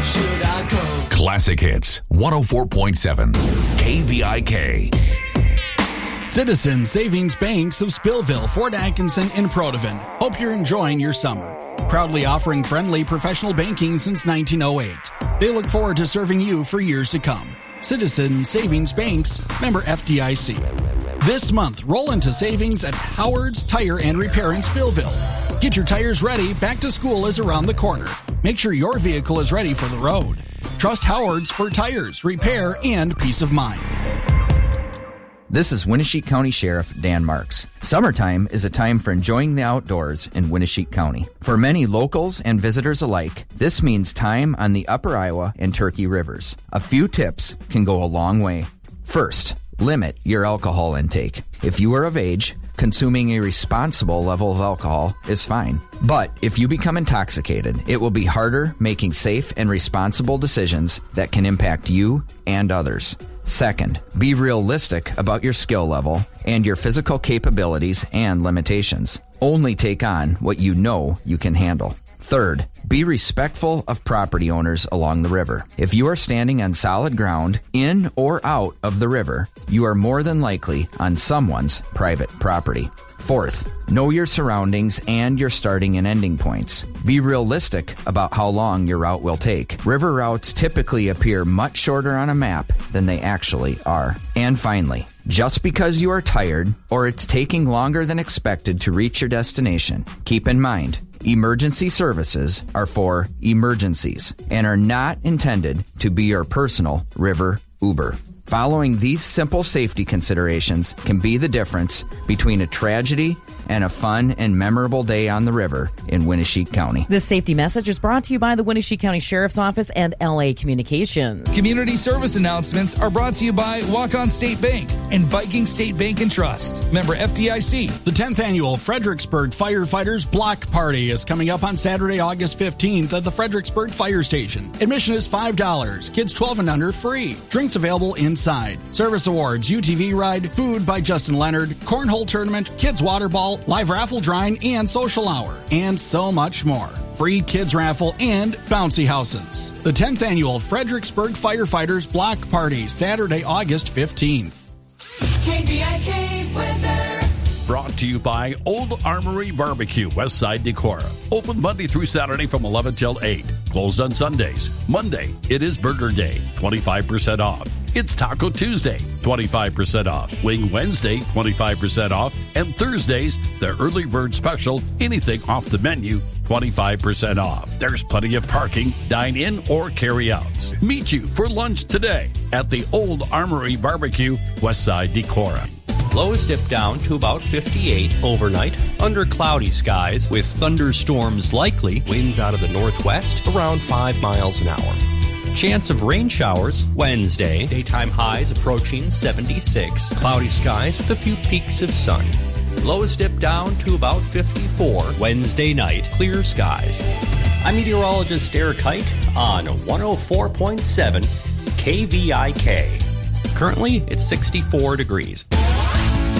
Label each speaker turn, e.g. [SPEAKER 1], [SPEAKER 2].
[SPEAKER 1] should I go?
[SPEAKER 2] Classic Hits 104.7 KVIK.
[SPEAKER 3] Citizen Savings Banks of Spillville, Fort Atkinson, and Protivin. Hope you're enjoying your summer. Proudly offering friendly professional banking since 1908. They look forward to serving you for years to come. Citizen Savings Banks, member FDIC. This month, roll into savings at Howard's Tire and Repair in Spillville. Get your tires ready, back to school is around the corner. Make sure your vehicle is ready for the road. Trust Howard's for tires, repair, and peace of mind.
[SPEAKER 4] This is Winneshiek County Sheriff Dan Marks. Summertime is a time for enjoying the outdoors in Winneshiek County. For many locals and visitors alike, this means time on the Upper Iowa and Turkey Rivers. A few tips can go a long way. First, limit your alcohol intake. If you are of age, consuming a responsible level of alcohol is fine. But if you become intoxicated, it will be harder making safe and responsible decisions that can impact you and others. Second, be realistic about your skill level and your physical capabilities and limitations. Only take on what you know you can handle. Third, be respectful of property owners along the river. If you are standing on solid ground, in or out of the river, you are more than likely on someone's private property. Fourth, know your surroundings and your starting and ending points. Be realistic about how long your route will take. River routes typically appear much shorter on a map than they actually are. And finally, just because you are tired or it's taking longer than expected to reach your destination, keep in mind, emergency services are for emergencies and are not intended to be your personal river Uber. Following these simple safety considerations can be the difference between a tragedy and a fun and memorable day on the river in Winneshiek County.
[SPEAKER 5] This safety message is brought to you by the Winneshiek County Sheriff's Office and LA Communications.
[SPEAKER 6] Community service announcements are brought to you by Walk-On State Bank and Viking State Bank and Trust. Member FDIC.
[SPEAKER 3] The 10th annual Fredericksburg Firefighters Block Party is coming up on Saturday, August 15th at the Fredericksburg Fire Station. Admission is $5. Kids 12 and under free. Drinks available inside. Service awards, UTV ride, food by Justin Leonard, cornhole tournament, kids water ball, live raffle drawing, and social hour, and so much more. Free kids raffle and bouncy houses. The 10th annual Fredericksburg Firefighters Block Party, Saturday, August 15th.
[SPEAKER 1] KVIK weather.
[SPEAKER 7] Brought to you by Old Armory Barbecue, Westside Decorah. Open Monday through Saturday from 11 till 8. Closed on Sundays. Monday, it is Burger Day, 25% off. It's Taco Tuesday, 25% off. Wing Wednesday, 25% off. And Thursdays, the early bird special, anything off the menu, 25% off. There's plenty of parking, dine in or carry outs. Meet you for lunch today at the Old Armory Barbecue, Westside Decorah.
[SPEAKER 8] Lows dip down to about 58 overnight under cloudy skies with thunderstorms likely. Winds out of the northwest around 5 miles an hour. Chance of rain showers Wednesday. Daytime highs approaching 76. Cloudy skies with a few peaks of sun. Lows dip down to about 54 Wednesday night. Clear skies. I'm meteorologist Eric Hite on 104.7 KVIK. Currently, it's 64 degrees.